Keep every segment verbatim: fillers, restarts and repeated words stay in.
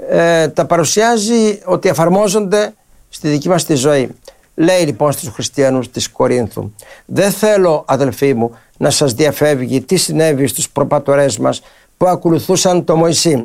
ε, τα παρουσιάζει ότι εφαρμόζονται στη δική μας τη ζωή. Λέει λοιπόν στους χριστιανούς της Κορίνθου: δεν θέλω, αδελφοί μου, να σας διαφεύγει τι συνέβη στους προπατορές μας που ακολουθούσαν το Μωυσή.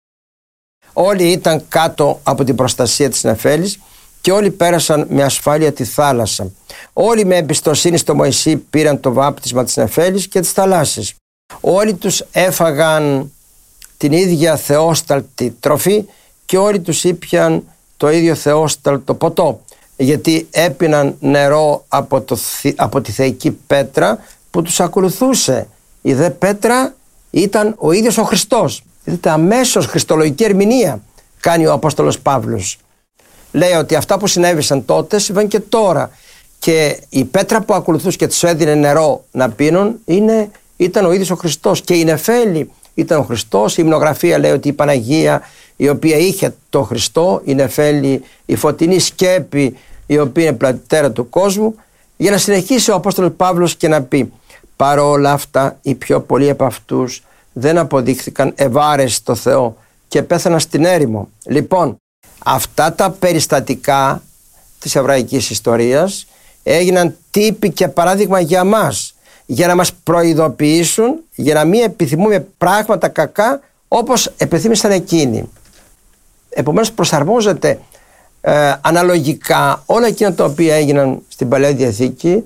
Όλοι ήταν κάτω από την προστασία της νεφέλης και όλοι πέρασαν με ασφάλεια τη θάλασσα. Όλοι με εμπιστοσύνη στο Μωυσή πήραν το βάπτισμα της νεφέλης και της θαλάσσης. Όλοι τους έφαγαν την ίδια θεόσταλτη τροφή και όλοι τους ήπιαν το ίδιο θεόσταλτο ποτό, γιατί έπιναν νερό από, το, από τη θεϊκή πέτρα που τους ακολουθούσε. Η δε πέτρα ήταν ο ίδιος ο Χριστός. Δείτε, αμέσως χριστολογική ερμηνεία κάνει ο Απόστολος Παύλος. Λέει ότι αυτά που συνέβησαν τότε συμβαίνουν και τώρα, και η πέτρα που ακολουθούσε και τους έδινε νερό να πίνουν είναι, ήταν ο ίδιος ο Χριστός, και η νεφέλη ήταν ο Χριστός. Η υμνογραφία λέει ότι η Παναγία, η οποία είχε το Χριστό, η νεφέλη, η φωτεινή σκέπη, η οποία είναι πλατέρα του κόσμου, για να συνεχίσει ο Απόστολος Παύλος και να πει: παρόλα αυτά οι πιο πολλοί από αυτούς δεν αποδείχθηκαν ευάρεστοι στο Θεό και πέθαναν στην έρημο. Λοιπόν, αυτά τα περιστατικά της εβραϊκής ιστορίας έγιναν τύπη και παράδειγμα για μας, για να μας προειδοποιήσουν, για να μην επιθυμούμε πράγματα κακά όπως επιθύμησαν εκείνοι. Επομένως προσαρμόζεται ε, αναλογικά όλα εκείνα τα οποία έγιναν στην Παλαιά Διαθήκη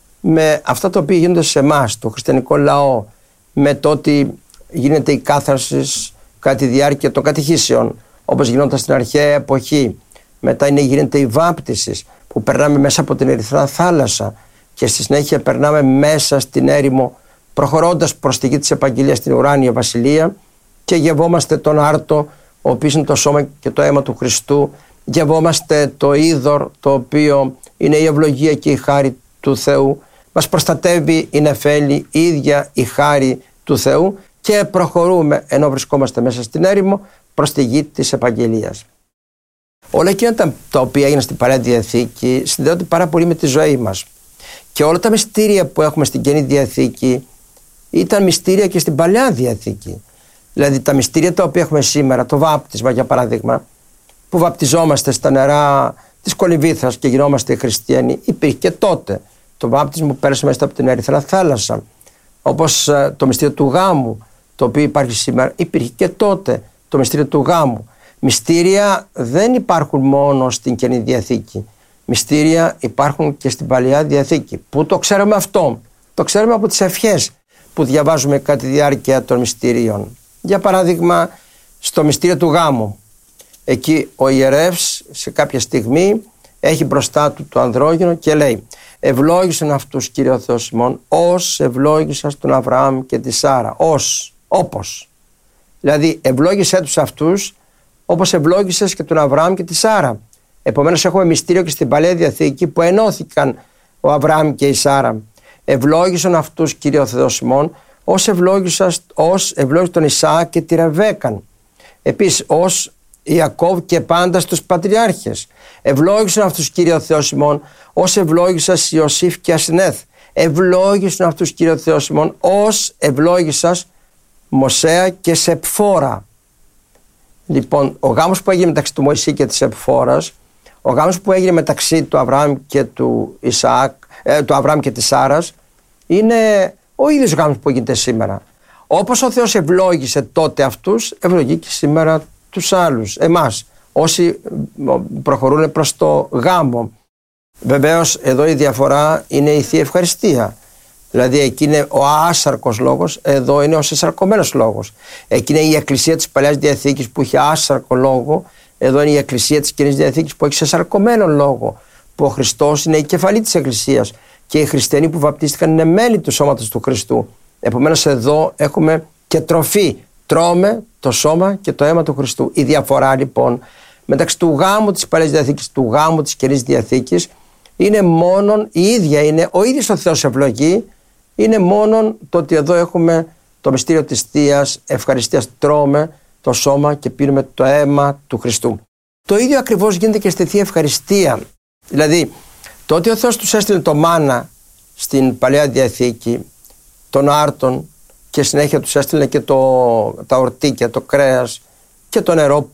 με αυτά τα οποία γίνονται σε εμάς, το χριστιανικό λαό, με το ότι γίνεται η κάθαρση κατά τη διάρκεια των κατηχήσεων, όπως γινόταν στην αρχαία εποχή. Μετά είναι, γίνεται η βάπτιση που περνάμε μέσα από την Ερυθρά θάλασσα και στη συνέχεια περνάμε μέσα στην έρημο, προχωρώντας προς τη γη της επαγγελίας στην ουράνια βασιλεία, και γευόμαστε τον άρτο, ο οποίος είναι το σώμα και το αίμα του Χριστού. Γευόμαστε το είδωρ, το οποίο είναι η ευλογία και η χάρη του Θεού. Μας προστατεύει η νεφέλη, η ίδια η χάρη του Θεού, και προχωρούμε ενώ βρισκόμαστε μέσα στην έρημο προς τη γη της επαγγελίας. Όλα εκείνα τα, τα οποία έγιναν στην Παλαιά Διαθήκη συνδέονται πάρα πολύ με τη ζωή μας, και όλα τα μυστήρια που έχουμε στην Καινή Διαθήκη ήταν μυστήρια και στην Παλαιά Διαθήκη. Δηλαδή τα μυστήρια τα οποία έχουμε σήμερα, το βάπτισμα για παράδειγμα, που βαπτιζόμαστε στα νερά της Κολυμβήθρας και γινόμαστε χριστιανοί, υπήρχε και τότε. Το βάπτισμα που πέρασε μέσα από την Ερυθρά θάλασσα, όπως το μυστήριο του γάμου, το οποίο υπάρχει σήμερα, υπήρχε και τότε το μυστήριο του γάμου. Μυστήρια δεν υπάρχουν μόνο στην Καινή Διαθήκη. Μυστήρια υπάρχουν και στην Παλαιά Διαθήκη. Πού το ξέρουμε αυτό? Το ξέρουμε από τις ευχές που διαβάζουμε κατά τη διάρκεια των μυστήριων. Για παράδειγμα, στο μυστήριο του γάμου, εκεί ο ιερεύς σε κάποια στιγμή έχει μπροστά του το ανδρόγυνο και λέει: ευλόγησαν αυτούς, Κύριε ο Θεός ημών, ως ευλόγησας τον Αβραάμ και τη Σάρα. Ως, όπως. Δηλαδή ευλόγησέ τους αυτούς όπως ευλόγησες και τον Αβραάμ και τη Σάρα. Επομένως έχουμε μυστήριο και στην Παλαιά Διαθήκη που ενώθηκαν ο Αβραάμ και η Σάρα. Ευλόγησαν αυτούς, Κύριε ο Θεός ημών, ως ευλόγησας, ως ευλόγησαν τον Ισαάκ και τη Ρεβέκαν. Επίσης ως Ιακώβ και πάντα στους πατριάρχες. Ευλόγησαν αυτούς, Κύριε ο Θεός ημών, ως ευλόγησας Ιωσήφ και Ασυνέθ. Ευλόγησαν αυτούς, Κύριε ο Θεός ημών, ως ευλόγησας Μωσέα και Σεπφόρα. Λοιπόν, ο γάμος που έγινε μεταξύ του Μωυσή και της Σεπφόρας, ο γάμος που έγινε μεταξύ του Αβραάμ και του Ισαάκ, ε, του Αβραάμ και της Σάρας, είναι ο ίδιος γάμος που γίνεται σήμερα. Όπως ο Θεός ευλόγησε τότε αυτούς, ευλογεί και σήμερα τους άλλους, εμάς, όσοι προχωρούν προς το γάμο. Βεβαίως εδώ η διαφορά είναι η Θεία Ευχαριστία. Δηλαδή εκεί είναι ο άσαρκος λόγος, εδώ είναι ο σεσαρκωμένος λόγος. Εκεί είναι η Εκκλησία της Παλαιάς Διαθήκης που είχε άσαρκο λόγο, εδώ είναι η Εκκλησία της Καινής Διαθήκης που έχει σεσαρκωμένο λόγο, που ο Χριστός είναι η κεφαλή της Εκκλησίας και οι χριστιανοί που βαπτίστηκαν είναι μέλη του σώματος του Χριστού. Επομένως εδώ έχουμε και τροφή, τρώμε το σώμα και το αίμα του Χριστού. Η διαφορά λοιπόν μεταξύ του γάμου της Παλαιάς Διαθήκης, του γάμου της Καινής Διαθήκης, είναι μόνον η ίδια, είναι ο ίδιος ο Θεός ευλογεί, είναι μόνον το ότι εδώ έχουμε το μυστήριο της Θείας Ευχαριστίας, τρώμε το σώμα και πίνουμε το αίμα του Χριστού. Το ίδιο ακριβώς γίνεται και στη Θεία Ευχαριστία. Δηλαδή το ότι ο Θεός τους έστειλε το μάνα στην Παλαιά Διαθήκη, τον άρτον, και συνέχεια τους έστειλε και το, τα ορτίκια, το κρέας και το νερό